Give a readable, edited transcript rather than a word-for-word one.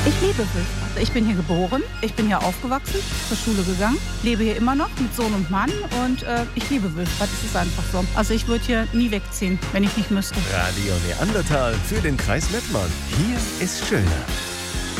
Ich liebe Wülfrath. Ich bin hier geboren, ich bin hier aufgewachsen, zur Schule gegangen, lebe hier immer noch mit Sohn und Mann und ich liebe Wülfrath. Es ist einfach so. Also ich würde hier nie wegziehen, wenn ich nicht müsste. Radio Neandertal für den Kreis Mettmann. Hier ist schöner.